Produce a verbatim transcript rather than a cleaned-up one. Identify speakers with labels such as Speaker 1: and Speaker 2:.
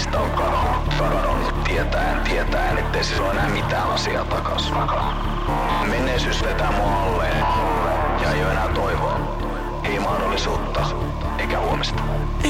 Speaker 1: mistä on kadonnut, tietäen, tietäen, ettei siis ole enää mitään asiaa takas. Menneisyys vetää mua alleen, ja ei oo enää toivoa, ei mahdollisuutta, eikä huomista.